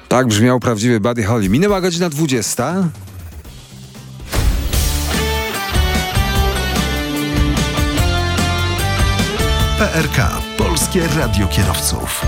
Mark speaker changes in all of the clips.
Speaker 1: Tak brzmiał prawdziwy Buddy Holly. Minęła godzina 20.
Speaker 2: PRK, Polskie Radio Kierowców.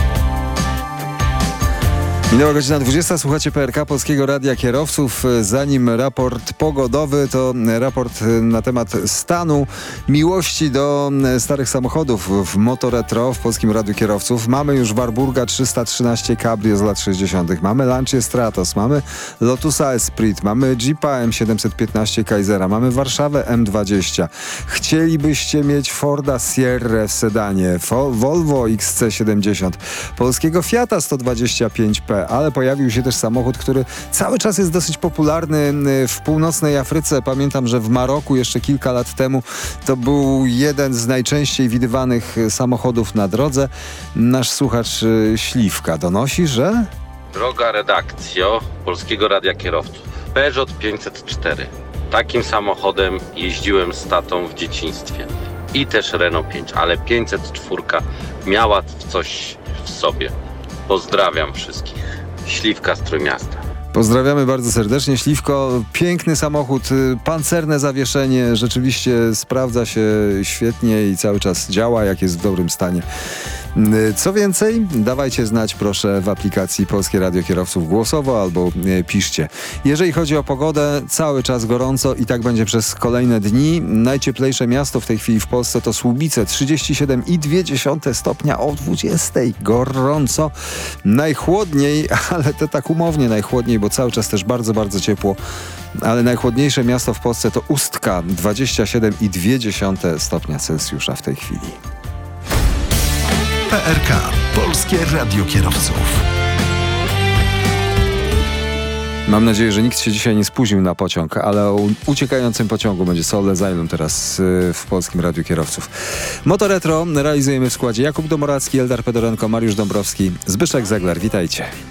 Speaker 1: Minęła godzina 20, słuchacie PRK, Polskiego Radia Kierowców. Zanim raport pogodowy, to raport na temat stanu miłości do starych samochodów w Motoretro w Polskim Radiu Kierowców. Mamy już Warburga 313 Cabrio z lat 60. Mamy Lancia Stratos, mamy Lotusa Esprit, mamy Jeepa M715 Kaisera, mamy Warszawę M20. Chcielibyście mieć Forda Sierra w sedanie, Volvo XC70, polskiego Fiata 125P, ale pojawił się też samochód, który cały czas jest dosyć popularny w północnej Afryce. Pamiętam, że w Maroku jeszcze kilka lat temu to był jeden z najczęściej widywanych samochodów na drodze. Nasz słuchacz Śliwka donosi, że...
Speaker 3: Droga redakcjo Polskiego Radia Kierowców. Peugeot 504. Takim samochodem jeździłem z tatą w dzieciństwie. I też Renault 5, ale 504 miała coś w sobie. Pozdrawiam wszystkich. Śliwka z Trójmiasta.
Speaker 1: Pozdrawiamy bardzo serdecznie. Śliwko, piękny samochód, pancerne zawieszenie, rzeczywiście sprawdza się świetnie i cały czas działa, jak jest w dobrym stanie. Co więcej, dawajcie znać proszę w aplikacji Polskie Radio Kierowców głosowo albo piszcie. Jeżeli chodzi o pogodę, cały czas gorąco i tak będzie przez kolejne dni. Najcieplejsze miasto w tej chwili w Polsce to Słubice, 37,2 stopnia o 20. Gorąco. Najchłodniej, ale to tak umownie najchłodniej, bo cały czas też bardzo, bardzo ciepło. Ale najchłodniejsze miasto w Polsce to Ustka, 27,2 stopnia Celsjusza w tej chwili.
Speaker 2: PRK, Polskie Radio Kierowców.
Speaker 1: Mam nadzieję, że nikt się dzisiaj nie spóźnił na pociąg, ale o uciekającym pociągu będzie Soul Asylum teraz w Polskim Radiu Kierowców. Motoretro realizujemy w składzie Jakub Domoracki, Eldar Pedorenko, Mariusz Dąbrowski, Zbyszek Zegler. Witajcie.